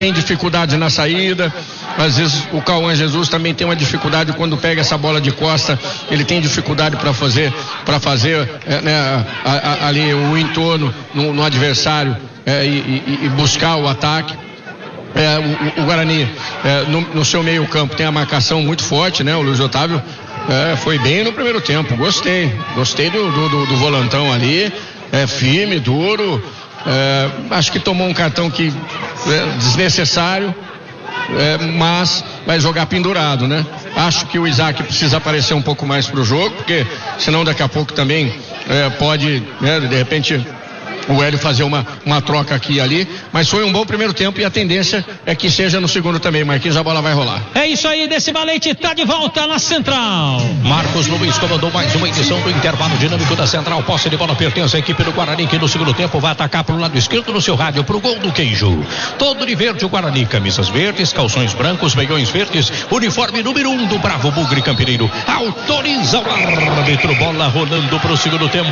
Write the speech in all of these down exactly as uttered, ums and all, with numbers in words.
tem dificuldade na saída, às vezes o Cauã Jesus também tem uma dificuldade quando pega essa bola de costa, ele tem dificuldade para fazer para fazer é, né, a, a, ali o entorno no, no adversário é, e, e, e buscar o ataque. É, o, o Guarani é, no, no seu meio campo tem a marcação muito forte, né? O Luiz Otávio é, foi bem no primeiro tempo, gostei, gostei do, do, do, do volantão ali, é firme, duro. É, acho que tomou um cartão que é desnecessário, é, mas vai jogar pendurado, né? Acho que o Isaac precisa aparecer um pouco mais pro jogo, porque senão daqui a pouco também é, pode, né, de repente o Hélio fazer uma, uma troca aqui e ali, mas foi um bom primeiro tempo e a tendência é que seja no segundo também, Marquinhos, a bola vai rolar. É isso aí, Decima Leite tá de volta na Central. Marcos Luiz comandou mais uma edição do intervalo dinâmico da Central. Posse de bola pertence à equipe do Guarani, que no segundo tempo vai atacar pro lado esquerdo no seu rádio, pro gol do Queijo. Todo de verde o Guarani, camisas verdes, calções brancos, meiões verdes, uniforme número um do Bravo Bugre Campineiro. Autoriza o árbitro, bola rolando pro segundo tempo.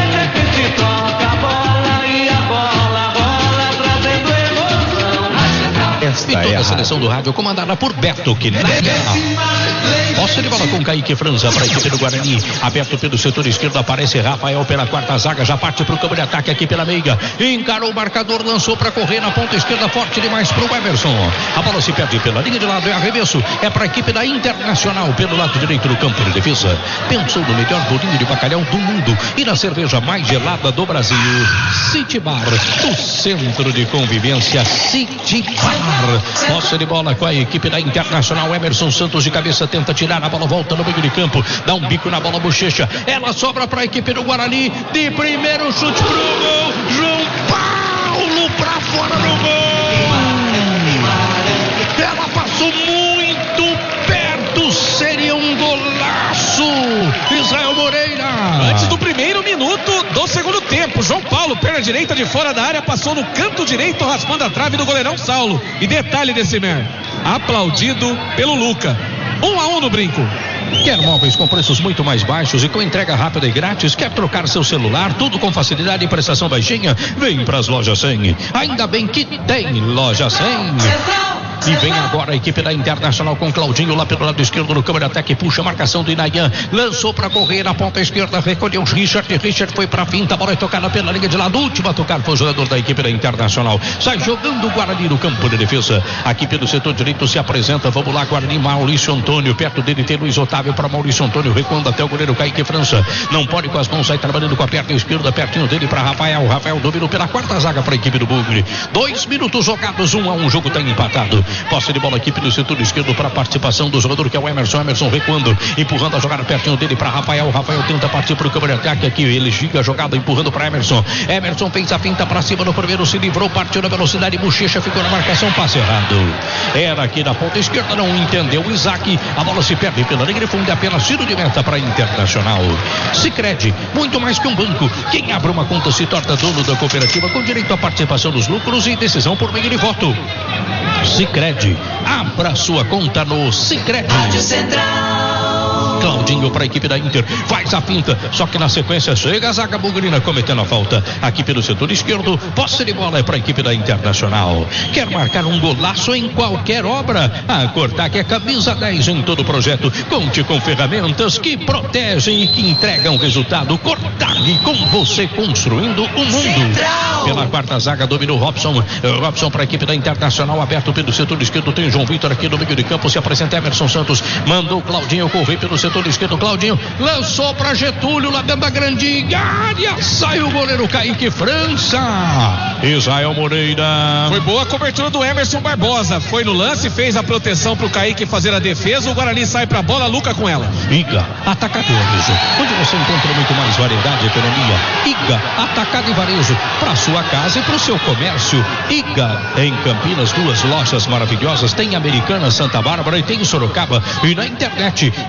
Esta e toda é a, a seleção do rádio comandada por Beto Quinalha. Posse de bola com Kaique França para a equipe do Guarani. Aberto pelo setor esquerdo, aparece Rafael pela quarta zaga, já parte para o campo de ataque aqui pela meia. Encarou o marcador, lançou para correr na ponta esquerda, forte demais para o Emerson. A bola se perde pela linha de lado, é arremesso. É para a equipe da Internacional pelo lado direito do campo de defesa. Pensou no melhor bolinho de bacalhau do mundo e na cerveja mais gelada do Brasil. City Bar, o centro de convivência City Bar. Posse de bola com a equipe da Internacional. Emerson Santos de cabeça tenta tirar, a bola volta no meio de campo, dá um bico na bola, bochecha, ela sobra para a equipe do Guarani, de primeiro chute pro gol, João Paulo pra fora do gol, ela passou muito perto, seria um golaço. Israel Moreira. Antes do primeiro minuto do segundo tempo, João Paulo, perna direita de fora da área, passou no canto direito, raspando a trave do goleirão Saulo. E detalhe desse mer, aplaudido pelo Luca. Um a um no brinco. Quer móveis com preços muito mais baixos e com entrega rápida e grátis? Quer trocar seu celular? Tudo com facilidade e prestação baixinha? Vem para as Lojas cem. Ainda bem que tem Loja cem. E vem agora a equipe da Internacional com Claudinho lá pelo lado esquerdo no câmera até que puxa a marcação do Inayan. Lançou para correr na ponta esquerda, recolheu o Richard. Richard foi para a finta, a bola é tocada pela linha de lado. Último a tocar foi o jogador da equipe da Internacional. Sai jogando o Guarani no campo de defesa. A equipe do setor direito se apresenta. Vamos lá, Guarani, Maurício Antônio. Perto dele tem Luiz Otávio para Maurício Antônio. Recuando até o goleiro Kaique França. Não pode com as mãos, sai trabalhando com a perna esquerda. Pertinho dele para Rafael. Rafael dominou pela quarta zaga para a equipe do Bugre. Dois minutos jogados, um a um. O jogo está empatado. Posse de bola, equipe do setor esquerdo para a participação do jogador que é o Emerson. Emerson recuando, empurrando a jogada pertinho dele para Rafael. Rafael tenta partir para o campo de ataque aqui. Ele giga a jogada, empurrando para Emerson. Emerson fez a finta para cima no primeiro, se livrou, partiu na velocidade. Bochecha ficou na marcação, passe errado. Era aqui na ponta esquerda, não entendeu o Isaac. A bola se perde pela linha de fundo, apenas tiro de meta para a Internacional. Sicredi, muito mais que um banco. Quem abre uma conta se torna dono da cooperativa com direito à participação dos lucros e decisão por meio de voto. Sicredi, abra sua conta no Sicredi. Rádio Central. Claudinho para a equipe da Inter, faz a finta, só que na sequência chega a zaga bugrina cometendo a falta. Aqui pelo setor esquerdo, posse de bola é para a equipe da Internacional. Quer marcar um golaço em qualquer obra? A Cortag é camisa dez em todo o projeto. Conte com ferramentas que protegem e que entregam resultado. Cortag, com você construindo o mundo. Central. Pela quarta zaga dominou Robson. Robson para a equipe da Internacional, aberto pelo setor esquerdo, tem João Vitor aqui no meio de campo, se apresenta Emerson Santos, mandou Claudinho correr pelo setor esquerdo. Claudinho lançou para Getúlio lá dentro da grande área, sai o goleiro Kaique França. Israel Moreira. Foi boa a cobertura do Emerson Barbosa, foi no lance, fez a proteção pro Kaique fazer a defesa. O Guarani sai pra bola, Luca com ela. Iga Atacado e Varejo, onde você encontra muito mais variedade e economia. Iga Atacado e Varejo, para sua casa e para o seu comércio. Iga em Campinas, duas lojas maravilhosas, tem Americana, Santa Bárbara e tem em Sorocaba. E na internet iga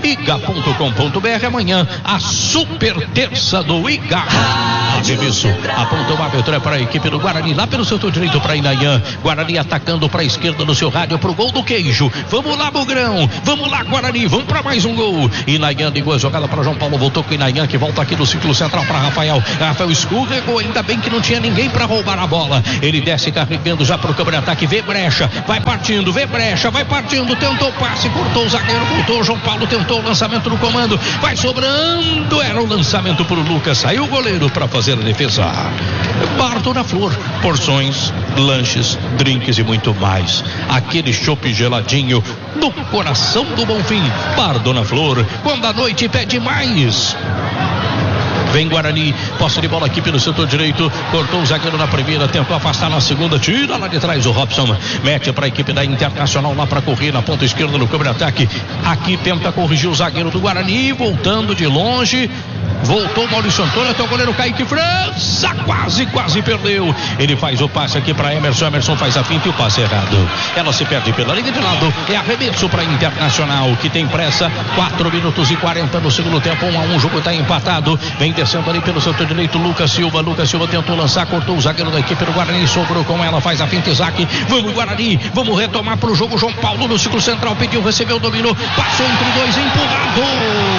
ponto com ponto b r. Amanhã, a super terça do Iga. Arremesso, aponta o árbitro para a equipe do Guarani, lá pelo setor direito para Inayan. Guarani atacando para a esquerda no seu rádio pro gol do Queijo. Vamos lá, Bugrão, vamos lá, Guarani, vamos para mais um gol. Inayan ligou a jogada para João Paulo, voltou com Inayan, que volta aqui no ciclo central para Rafael. Rafael escorregou, ainda bem que não tinha ninguém para roubar a bola. Ele desce carregando já pro câmera de ataque, vê brecha, vai partindo, vê brecha, vai partindo, tentou passe, cortou o zagueiro, voltou, João Paulo tentou o lançamento no comando, vai sobrando, era o lançamento pro Lucas, saiu o goleiro para fazer a defesa. Bar Dona Flor, porções, lanches, drinks e muito mais. Aquele chopp geladinho no coração do Bonfim. Bar Dona Flor, quando a noite pede mais. Vem Guarani, posse de bola aqui pelo setor direito, cortou o zagueiro na primeira, tentou afastar na segunda, tira lá de trás o Robson, mete para a equipe da Internacional lá para correr na ponta esquerda no campo de ataque. Aqui tenta corrigir o zagueiro do Guarani, voltando de longe. Voltou o Maurício Antônio até o goleiro Kaique França, quase, quase perdeu. Ele faz o passe aqui para Emerson, Emerson faz a finta e o passe errado. Ela se perde pela linha de lado, é arremesso para Internacional, que tem pressa. quatro minutos e quarenta no segundo tempo, um a um, o jogo está empatado. Vem descendo ali pelo setor direito, Lucas Silva, Lucas Silva tentou lançar, cortou o zagueiro da equipe do Guarani, sobrou com ela, faz a finta, Isaac. Vamos Guarani, vamos retomar para o jogo. João Paulo no ciclo central, pediu, recebeu, dominou, passou entre dois, empurrado.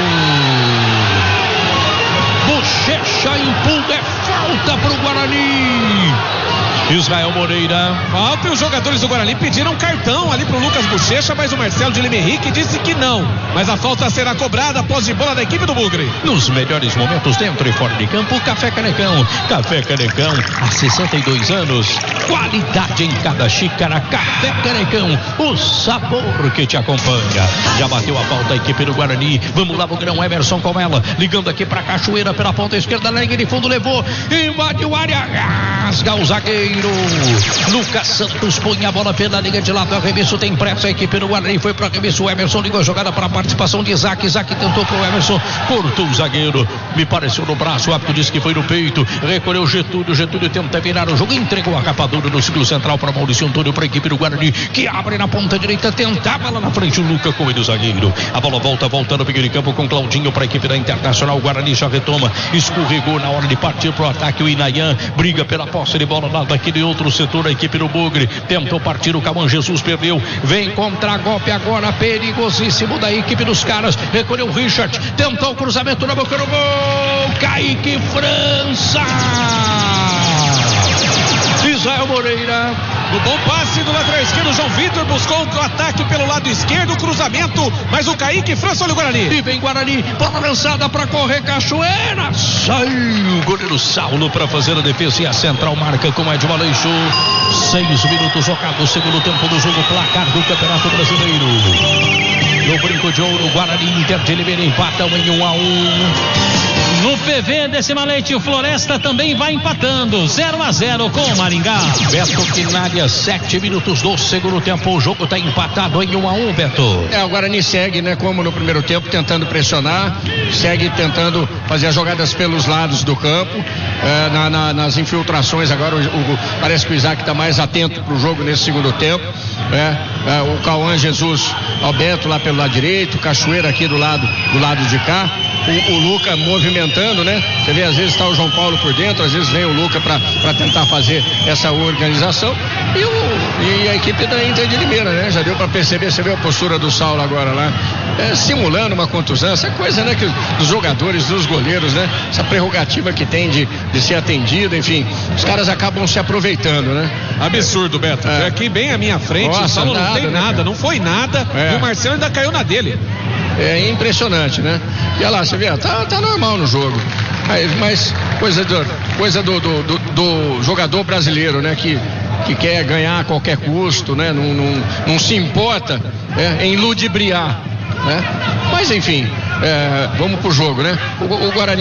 Bochecha, empurra, é falta pro Guarani. Israel Moreira. Falta e os jogadores do Guarani pediram cartão ali pro Lucas Bochecha, mas o Marcelo de Lima Henrique disse que não. Mas a falta será cobrada após de bola da equipe do Bugre. Nos melhores momentos dentro e fora de campo, Café Canecão. Café Canecão, há sessenta e dois anos. Qualidade em cada xícara. Café Canecão, o sabor que te acompanha. Já bateu a falta a equipe do Guarani. Vamos lá, Bugrão, Emerson com ela. Ligando aqui pra Cachoeira pela ponta esquerda, na linha de fundo, levou. Invadiu a área, rasga o zagueiro. Lucas Santos põe a bola pela linha de lado, arremesso, tem pressa a equipe do Guarani, foi para arremesso, o Emerson ligou a jogada para a participação de Isaac, Isaac tentou pro Emerson, cortou o zagueiro, me pareceu no braço, o árbitro disse que foi no peito, recolheu o Getúlio, Getúlio tenta virar o jogo, entregou a rapadura no ciclo central para Maurício Antônio, para a equipe do Guarani, que abre na ponta direita, tentava lá na frente o Luca com ele o zagueiro, a bola volta, voltando para o campo com Claudinho para a equipe da Internacional, o Guarani já retoma, escorregou na hora de partir pro ataque, o Inayan briga pela posse de bola lá daqui de outro setor, a equipe do Bugre tentou partir, o Cauã Jesus perdeu, vem contra golpe agora, perigosíssimo da equipe dos caras, recolheu o Richard, tentou o cruzamento na boca do gol, Kaique França, Israel Moreira. No bom passe do lateral esquerdo, João Vitor buscou o ataque pelo lado esquerdo, o cruzamento, mas o Kaique França, olha o Guarani. E vem Guarani, bola lançada para correr, Cachoeira, saiu o goleiro Saulo para fazer a defesa e a central marca com Edson Aleixo. Seis minutos jogados, segundo tempo do jogo, placar do Campeonato Brasileiro. No brinco de ouro, Guarani Inter de Limeira empatam em um a um. No P V desse Malete, o Floresta também vai empatando, zero a zero com o Maringá. Beto Quinária, sete minutos do segundo tempo, o jogo está empatado em um a um, Beto. É, o Guarani segue, né, como no primeiro tempo, tentando pressionar, segue tentando fazer as jogadas pelos lados do campo, é, na, na, nas infiltrações. Agora o, o, parece que o Isaac está mais atento para o jogo nesse segundo tempo. É, é, o Cauã Jesus, Alberto lá pelo lado direito, Cachoeira aqui do lado, do lado de cá. O, o Luca movimentando, né? Você vê, às vezes está o João Paulo por dentro, às vezes vem o Luca para tentar fazer essa organização. E, o, e a equipe da Inter de Limeira, né? Já deu para perceber, você vê a postura do Saulo agora lá, é, simulando uma contusão, essa coisa, né? Que dos jogadores, dos goleiros, né? Essa prerrogativa que tem de, de ser atendido, enfim, os caras acabam se aproveitando, né? Absurdo, Beto. É. Aqui bem à minha frente, Nossa, o Saulo nada, não tem né, nada, cara? Não foi nada, é. E o Marcelo ainda caiu na dele. É impressionante, né? E olha lá, você vê, tá, tá normal no jogo. Mas, mas coisa, do, coisa do, do, do, do jogador brasileiro, né? Que, que quer ganhar a qualquer custo, né? Não, não, não se importa é, em ludibriar, né? Mas enfim, é, vamos pro jogo, né? O, o Guarani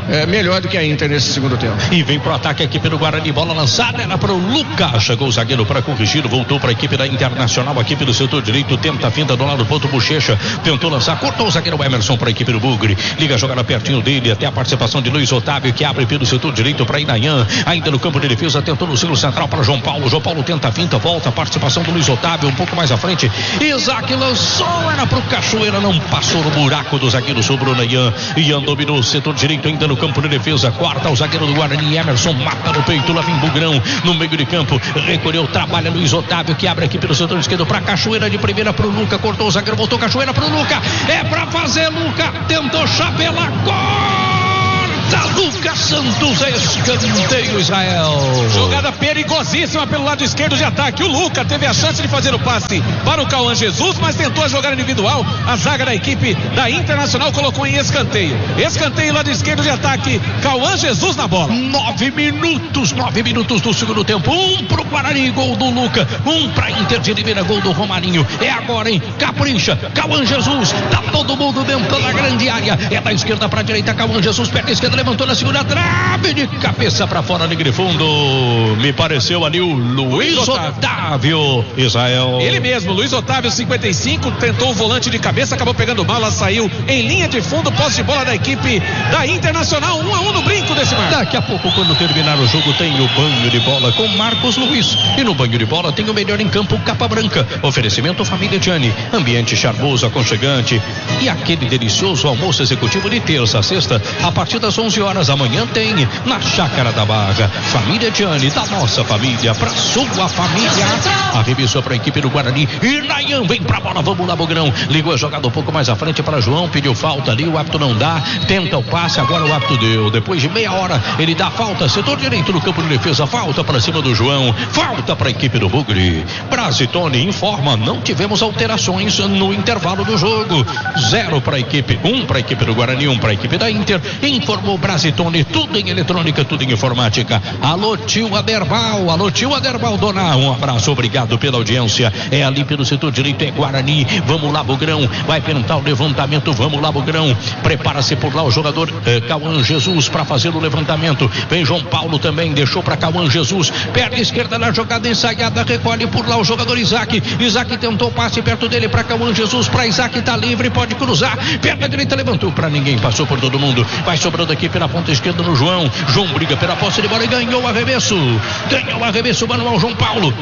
é, melhor do que a Inter nesse segundo tempo. E vem pro ataque a equipe do Guarani, bola lançada, era para o Lucas, chegou o zagueiro para corrigir, voltou para a equipe da Internacional, a equipe do setor direito, tenta a finta do lado do ponto Bochecha, tentou lançar, cortou o zagueiro Emerson para a equipe do Bugre, liga a jogada pertinho dele, até a participação de Luiz Otávio, que abre pelo setor direito para Inayan, ainda no campo de defesa, tentou no círculo central para João Paulo, João Paulo tenta a finta, volta a participação do Luiz Otávio, um pouco mais à frente, Isaac lançou, era pro Cachoeira, não passou no buraco do zagueiro, sobrou Nayan, Ian dominou o setor direito, ainda no campo de defesa, quarta o zagueiro do Guarani, Emerson mata no peito, lá vem Bugrão, no meio de campo, recolheu, trabalha Luiz Otávio, que abre aqui pelo setor esquerdo para Cachoeira, de primeira pro Luca, cortou o zagueiro, voltou Cachoeira pro Luca, é pra fazer, Luca, tentou chapelar, corta, Lucas Santos, escanteio, Israel. Jogada perigosíssima pelo lado esquerdo de ataque, o Luca teve a chance de fazer o passe para o Cauã Jesus, mas tentou a jogada individual, a zaga da equipe da Internacional colocou em escanteio, escanteio lado esquerdo de ataque, Cauã Jesus na bola. Nove minutos, nove minutos do segundo tempo, um pro Guarani, gol do Luca, um pra Inter de Limeira, gol do Romarinho, é agora, hein, capricha, Cauã Jesus, tá todo mundo dentro da grande área, é da esquerda pra direita, Cauã Jesus, perna esquerda, levantou na segunda trave, de cabeça pra fora, de fundo, me pareceu ali o Luiz Otávio, Israel. Ele mesmo, Luiz Otávio, cinquenta e cinco, tentou o volante de cabeça, acabou pegando mal, ela saiu em linha de fundo, posse de bola da equipe da Internacional, um a um no brinco desse mar. Daqui a pouco, quando terminar o jogo, tem o banho de bola com Marcos Luiz, e no banho de bola tem o melhor em campo, Capa Branca, oferecimento Família Gianni, ambiente charmoso, aconchegante e aquele delicioso almoço executivo de terça a sexta, a partir das onze horas da manhã tem na Chácara da Barra, Família Gianni, da nossa família pra sua família. Arremessou para a equipe do Guarani e Nayan vem pra bola, vamos lá, Bugrão, ligou a jogada um pouco mais à frente para João, pediu falta ali, o árbitro não dá, tenta o passe, agora o árbitro deu, depois de meia hora ele dá falta, setor direito no campo de defesa, falta para cima do João, falta para a equipe do Bugre. Brasitone informa, não tivemos alterações no intervalo do jogo, zero para a equipe, um para a equipe do Guarani, um para a equipe da Inter, informou Brasitone, tudo em eletrônica, tudo em informática. Alô, tio Aderbal, alô, tio Aderbal, dona, um abraço, obrigado pela audiência, é ali pelo setor direito, é Guarani, vamos lá, Bugrão, vai tentar o levantamento, vamos lá, Bugrão, prepara-se por lá o jogador eh, Cauã Jesus para fazer o levantamento, vem João Paulo também, deixou para Cauã Jesus, perna esquerda na jogada ensaiada, recolhe por lá o jogador Isaac, Isaac tentou o passe perto dele para Cauã Jesus, para Isaac, tá livre, pode cruzar, perna direita levantou para ninguém, passou por todo mundo, vai sobrando aqui pela ponta esquerda no João, João briga pela posse de bola e ganhou o arremesso, ganhou o arremesso, manual João Paulo.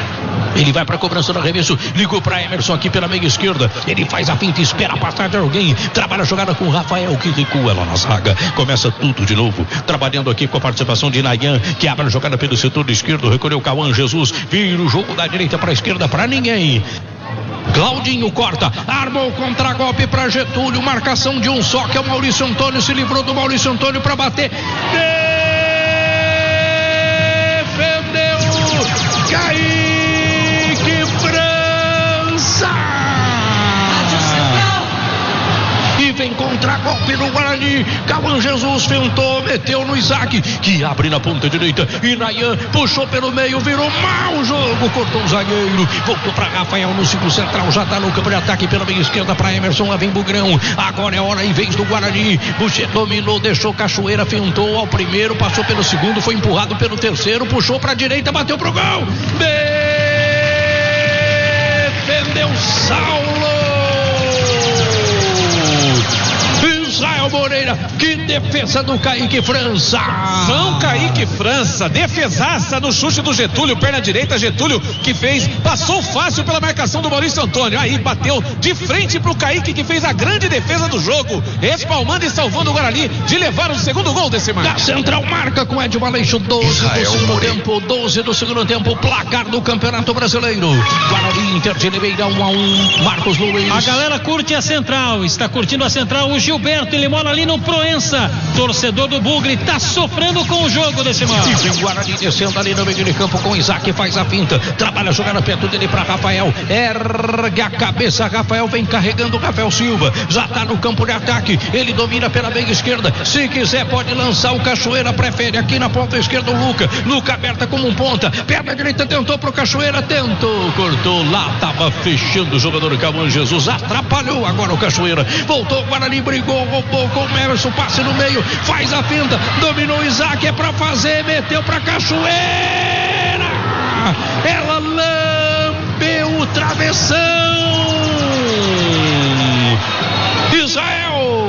Ele vai para a cobrança do arremesso, ligou para Emerson aqui pela meia esquerda, ele faz a finta, espera a passagem de alguém, trabalha a jogada com o Rafael, que recua lá na zaga, começa tudo de novo, trabalhando aqui com a participação de Nayan, que abre a jogada pelo setor esquerdo, recolheu o Cauã Jesus, vira o jogo da direita para a esquerda para ninguém. Claudinho corta, armou o contra-golpe para Getúlio, marcação de um só, que é o Maurício Antônio, se livrou do Maurício Antônio para bater, defendeu, Kaique França, e vem contra-golpe no Guarani, Cauã Jesus fentou, meteu no Isaac, que abre na ponta direita, e Nayan puxou pelo meio, virou mal o jogo, cortou o zagueiro, voltou para Rafael no círculo central, já tá no campo de ataque pela meia esquerda para Emerson, lá vem Bugrão, agora é hora em vez do Guarani, Buchet dominou, deixou Cachoeira, fentou ao primeiro, passou pelo segundo, foi empurrado pelo terceiro, puxou para a direita, bateu pro gol, defendeu Saulo, Israel Moreira, que defesa do Kaique França. São Kaique França, defesaça no chute do Getúlio, perna direita, Getúlio que fez, passou fácil pela marcação do Maurício Antônio, aí bateu de frente pro Kaique, que fez a grande defesa do jogo, espalmando e salvando o Guarani de levar o segundo gol desse mar. Da Central marca com Edson Aleixo, doze Israel do segundo Moreira. tempo, doze do segundo tempo, placar do Campeonato Brasileiro. Guarani, Inter de Limeira, um a um, Marcos Luiz. A galera curte a Central, está curtindo a Central, o Gilberto, ele mora ali no Proença, torcedor do Bugre, tá sofrendo com o jogo desse mar. E vem Guarani descendo ali no meio de campo com Isaac, faz a finta, trabalha a jogada perto dele para Rafael, ergue a cabeça, Rafael vem carregando o Rafael Silva, já tá no campo de ataque, ele domina pela meia esquerda, se quiser pode lançar o Cachoeira, prefere aqui na ponta esquerda o Luca, Luca aberta como um ponta, perna direita tentou pro Cachoeira, tentou, cortou, lá tava fechando o jogador Cauã Jesus, atrapalhou agora o Cachoeira, voltou o Guarani, brigou, roubou com o Emerson, passe no meio, faz a finta, dominou o Isaac, é pra fazer, meteu pra Cachoeira, ela lambeu o travessão. Israel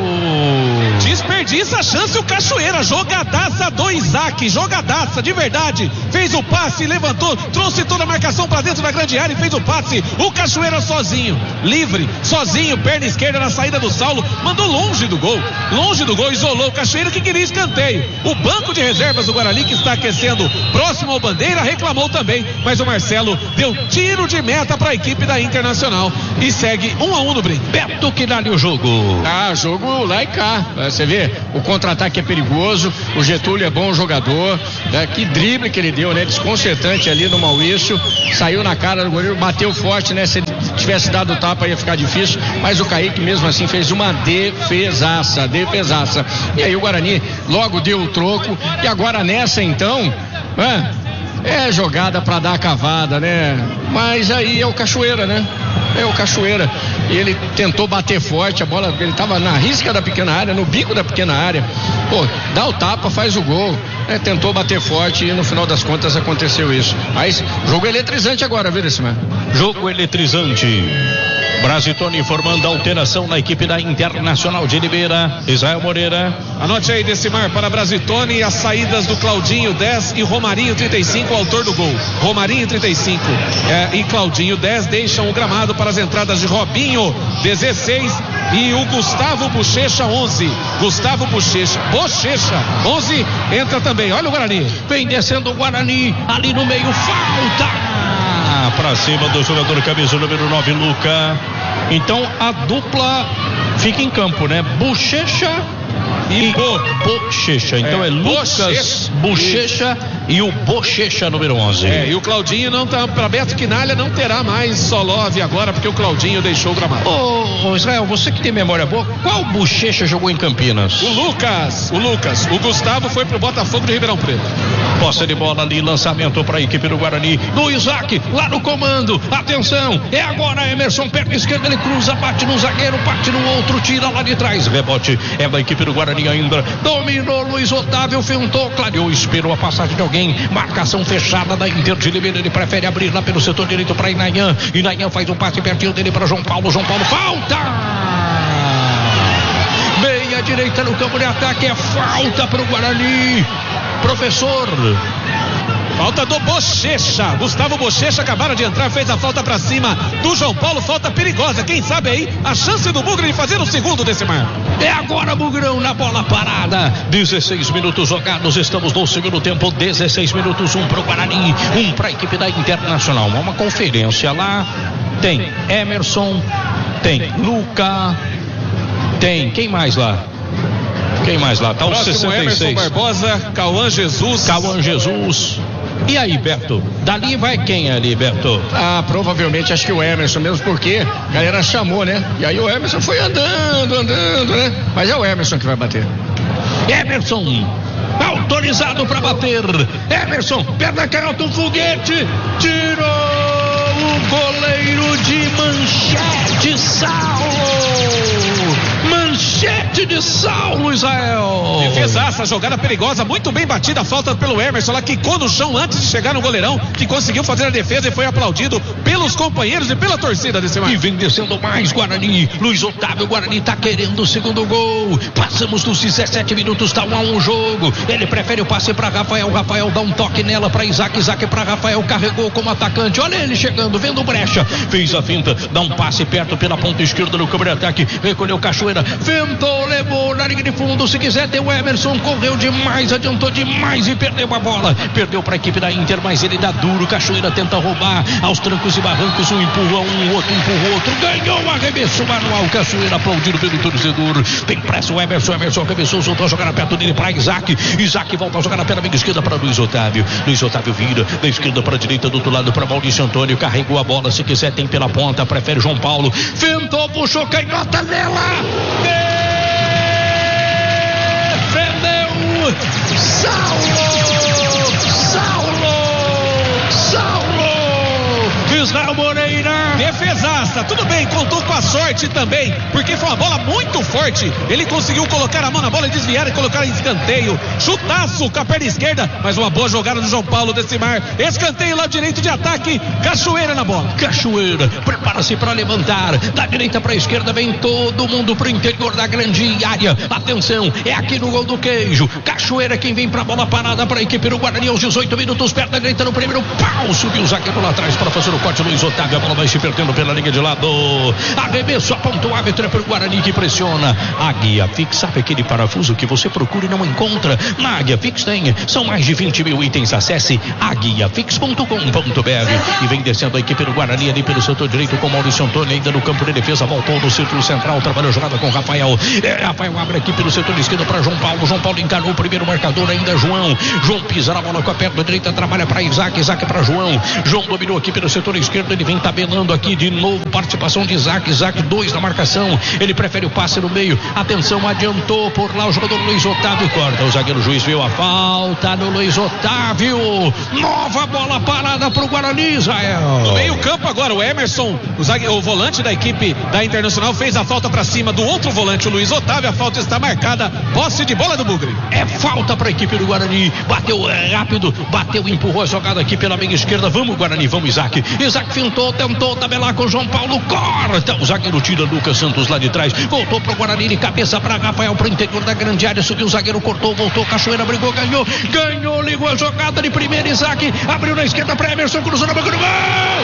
desperdiça a chance o Cachoeira, jogadaça do Isaac, jogadaça de verdade, fez o passe, levantou, trouxe toda a marcação para dentro da grande área e fez o passe, o Cachoeira sozinho, livre, sozinho, perna esquerda na saída do Saulo, mandou longe do gol, longe do gol, isolou o Cachoeira que queria escanteio. O banco de reservas do Guarani, que está aquecendo próximo ao Bandeira, reclamou também, mas o Marcelo deu tiro de meta para a equipe da Internacional e segue um a um no brinco. Beto, que dá-lhe o jogo. Ah, jogo lá e cá. Você vê, o contra-ataque é perigoso, o Getúlio é bom jogador, né? Que drible que ele deu, né? Desconcertante ali no Maurício, saiu na cara do goleiro, bateu forte, né? Se ele tivesse dado o tapa ia ficar difícil, mas o Kaique mesmo assim fez uma defesaça, defesaça. E aí o Guarani logo deu o troco, e agora nessa então, né? É jogada pra dar a cavada, né? Mas aí é o Cachoeira, né? É o Cachoeira. Ele tentou bater forte, a bola, ele tava na risca da pequena área, no bico da pequena área. Pô, dá o tapa, faz o gol. É, tentou bater forte e no final das contas aconteceu isso. Mas jogo eletrizante agora, viu, Decimar? Jogo eletrizante. Brasitone informando a alteração na equipe da Internacional de Limeira. Israel Moreira. Anote aí, Decimar, para Brasitone, as saídas do Claudinho dez e Romarinho trinta e cinco, autor do gol. Romarinho trinta e cinco é, e Claudinho dez deixam o gramado para as entradas de Robinho dezesseis e o Gustavo Bochecha onze. Gustavo Bochecha, Bochecha onze entra também. Olha o Guarani. Vem descendo o Guarani ali no meio, falta para cima do jogador camisa número nove, Luca. Então a dupla fica em campo, né? Bochecha e Bochecha. Então é, é Lucas Bochecha e o Bochecha número onze. É, e o Claudinho não tá, para Beto Quinalha não terá mais Solove agora, porque o Claudinho deixou o gramado. Ô, ô Israel, você que tem memória boa, qual Bochecha jogou em Campinas? O Lucas, o Lucas. O Gustavo foi pro Botafogo de Ribeirão Preto. Posse de bola ali, lançamento para a equipe do Guarani, do Isaac, lá no comando, atenção, é agora Emerson, perna esquerda, ele cruza, bate no zagueiro, bate no outro, tira lá de trás, rebote, é da equipe do Guarani ainda, dominou Luiz Otávio, fintou, clareou, esperou a passagem de alguém, marcação fechada da Inter de Limeira, ele prefere abrir lá pelo setor direito para Inayan, Inayan faz um passe pertinho dele para João Paulo, João Paulo, falta! Meia direita no campo de ataque, é falta para o Guarani. Professor, falta do Bochecha, Gustavo Bochecha acabaram de entrar, fez a falta pra cima do João Paulo, falta perigosa, quem sabe aí a chance do Bugre de fazer o segundo desse mar. É agora Bugrão na bola parada, dezesseis minutos jogados, estamos no segundo tempo, dezesseis minutos, um pro Guarani, um pra equipe da Internacional, uma conferência lá, tem Emerson, tem Luca, tem, quem mais lá? Quem mais lá? Tá o sessenta e seis. Emerson Barbosa, Cauã Jesus. Cauã Jesus. E aí, Beto? Dali vai quem ali, Beto? Ah, provavelmente acho que o Emerson, mesmo porque a galera chamou, né? E aí o Emerson foi andando, andando, né? Mas é o Emerson que vai bater. Emerson, autorizado para bater. Emerson, perna canhota, um foguete. Tirou o goleiro de Manchete, Saulo. Manchete de Saulo, Israel. Defesaça, jogada perigosa, muito bem batida, falta pelo Emerson, lá quicou no chão antes de chegar no goleirão, que conseguiu fazer a defesa e foi aplaudido pelos companheiros e pela torcida desse mar. E vem descendo mais Guarani, Luiz Otávio, Guarani tá querendo o segundo gol, passamos dos dezessete minutos, tá um a um jogo, ele prefere o passe para Rafael, Rafael dá um toque nela para Isaac, Isaac para Rafael, carregou como atacante, olha ele chegando, vendo brecha, fez a finta, dá um passe perto pela ponta esquerda no campo de ataque, recolheu Cachoeira, ventou, levou na linha de fundo, se quiser tem o Emerson, correu demais, adiantou demais e perdeu a bola, perdeu para a equipe da Inter, mas ele dá duro, Cachoeira tenta roubar, aos trancos e barrancos, um empurra um, o outro empurra o outro, ganhou o arremesso manual, Cachoeira aplaudido pelo torcedor, tem pressa o Emerson, Emerson arremessou, soltou a jogada perto dele para Isaac, Isaac volta a jogar na perna amiga esquerda para Luiz Otávio, Luiz Otávio vira, da esquerda para a direita, do outro lado para Maurício Antônio, carregou a bola, se quiser tem pela ponta, prefere João Paulo, ventou, puxou, canhota nela, defendeu, Saulo, Saulo, Saulo, Israel Moreira, defesaça. graça. Tudo bem, contou com a sorte também, porque foi uma bola muito forte. Ele conseguiu colocar a mão na bola e desviar e colocar em escanteio. Chutaço com a perna esquerda, mas uma boa jogada do João Paulo Decimar. Escanteio lá direito de ataque. Cachoeira na bola. Cachoeira prepara-se para levantar. Da direita para a esquerda vem todo mundo para o interior da grande área. Atenção, é aqui no gol do Queijo. Cachoeira quem vem para a bola parada para a equipe do Guarani aos dezoito minutos, perto da direita no primeiro pau. Subiu o zagueiro lá atrás para fazer o corte. Luiz Otávio, a bola vai se perdendo pela linha de lado. Arremesso, aponta o árbitro, é para o Guarani que pressiona. Águia Fix, sabe aquele parafuso que você procura e não encontra? Na Águia Fix tem, são mais de vinte mil itens. Acesse aguia fix ponto com ponto b r e vem descendo a equipe do Guarani ali pelo setor direito com Maurício Antônio, ainda no campo de defesa, voltou no círculo central, trabalhou jogada com Rafael. É, Rafael abre aqui pelo setor esquerdo para João Paulo. João Paulo encarou o primeiro marcador, ainda João. João pisa na bola com a perna direita, trabalha para Isaac, Isaac para João. João dominou aqui pelo setor esquerdo, ele vem tabelando aqui de novo, participação de Isaac, Isaac dois na marcação, ele prefere o passe no meio, atenção, adiantou por lá o jogador Luiz Otávio, corta, o zagueiro juiz viu a falta no Luiz Otávio, nova bola parada para o Guarani, Israel. No meio campo agora, o Emerson, o, zague... o volante da equipe da Internacional, fez a falta para cima do outro volante, o Luiz Otávio, a falta está marcada, posse de bola do Bugre. É falta para a equipe do Guarani, bateu rápido, bateu, empurrou a jogada aqui pela meia esquerda, vamos Guarani, vamos Isaac, Isaac fintou, tentou tabelar com João Paulo, corta, o zagueiro tira Lucas Santos lá de trás, voltou para o Guarani, de cabeça para Rafael, para o interior da grande área, subiu o zagueiro, cortou, voltou, Cachoeira brigou, ganhou, ganhou, ligou a jogada de primeira, Isaac, abriu na esquerda para Emerson, cruzou na boca do gol!